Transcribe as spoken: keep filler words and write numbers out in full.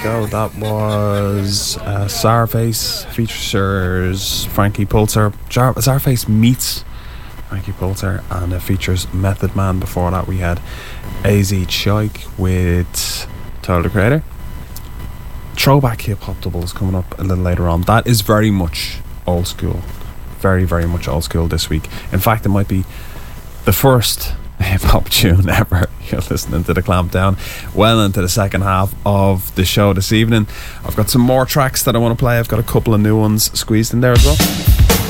go. That was uh, Czarface features Frankie Pulsar. Jar- Czarface meets Frankie Pulsar, and it features Method Man. Before that, we had A Z Chike with Tyler the Creator. Throwback Hip Hop Double is coming up a little later on. That is very much old school. Very, very much old school this week. In fact, it might be the first hip hop tune ever. You're listening to The Clampdown, well into the second half of the show this evening. I've got some more tracks that I want to play. I've got a couple of new ones squeezed in there as well.